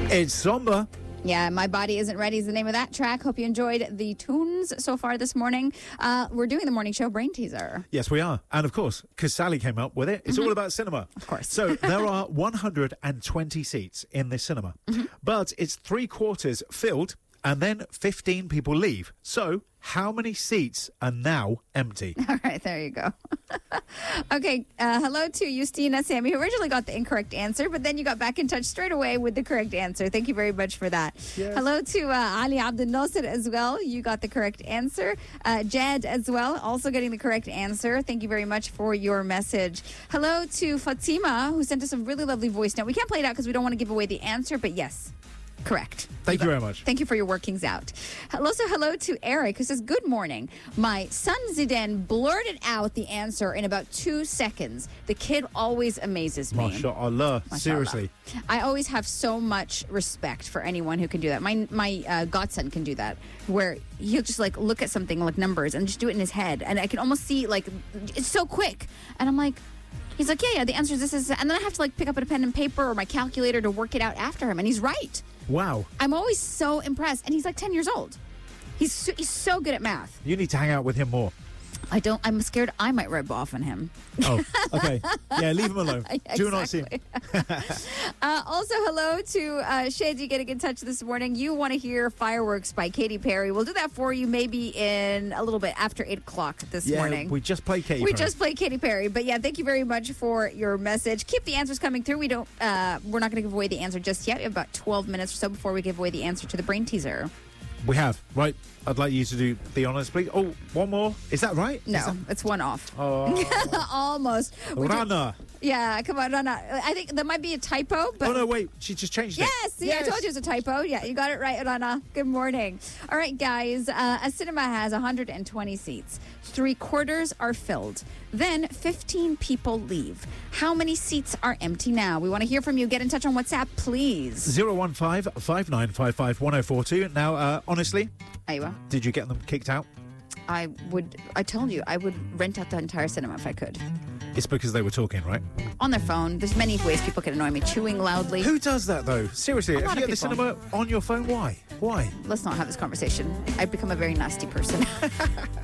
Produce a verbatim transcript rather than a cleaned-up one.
It's somber. Yeah, My Body Isn't Ready is the name of that track. Hope you enjoyed the tunes so far this morning. Uh, we're doing the morning show brain teaser. Yes, we are. And of course, because Sally came up with it, it's mm-hmm. all about cinema. Of course. So there are one hundred twenty seats in this cinema, mm-hmm. but it's three quarters filled and then fifteen people leave. So how many seats are now empty? All right, there you go. Okay, uh, hello to Justina Sammy, who originally got the incorrect answer, but then you got back in touch straight away with the correct answer. Thank you very much for that. Yes. Hello to uh, Ali Abdel Nasser as well. You got the correct answer. Uh, Jed as well, also getting the correct answer. Thank you very much for your message. Hello to Fatima, who sent us a really lovely voice note. We can't play it out because we don't want to give away the answer, but yes. Correct. Thank you very much. Thank you for your workings out. Also, hello to Eric, who says, good morning. My son Zidane blurted out the answer in about two seconds. The kid always amazes me. MashaAllah. Mashallah. Seriously. I always have so much respect for anyone who can do that. My my uh, godson can do that, where he'll just like look at something like numbers and just do it in his head. And I can almost see like, it's so quick. And I'm like, he's like, yeah, yeah, the answer is this, is, and then I have to like pick up a pen and paper or my calculator to work it out after him. And he's right. Wow. I'm always so impressed. And he's like ten years old. He's so, he's so good at math. You need to hang out with him more. I don't, I'm scared I might rub off on him. Oh, okay. Yeah, leave him alone. Exactly. Do not see him. uh, also, hello to uh, Shady getting in touch this morning. You want to hear Fireworks by Katy Perry. We'll do that for you maybe in a little bit after eight o'clock this yeah, morning. we just played Katy We Perry. just played Katy Perry. But yeah, thank you very much for your message. Keep the answers coming through. We don't, uh, we're not going to give away the answer just yet. We have about twelve minutes or so before we give away the answer to the brain teaser. We have. Right. I'd like you to do the honours, please. Oh, one more. Is that right? No, that... it's one off. Oh. Almost. We Rana. do... Yeah, come on, Rana. I think there might be a typo. But... Oh, no, wait. She just changed yes, it. See, Yes. I told you it was a typo. Yeah, you got it right, Rana. Good morning. All right, guys. Uh, a cinema has one hundred twenty seats. Three quarters are filled. Then fifteen people leave. How many seats are empty now? We want to hear from you. Get in touch on WhatsApp, please. zero one five, five nine five five, one oh four two. Now, uh, honestly, Aywa. did you get them kicked out? I would, I told you, I would rent out the entire cinema if I could. It's because they were talking, right? On their phone. There's many ways people can annoy me. Chewing loudly. Who does that, though? Seriously, A if lot you of get the people. cinema on your phone, why? Why? Let's not have this conversation. I've become a very nasty person.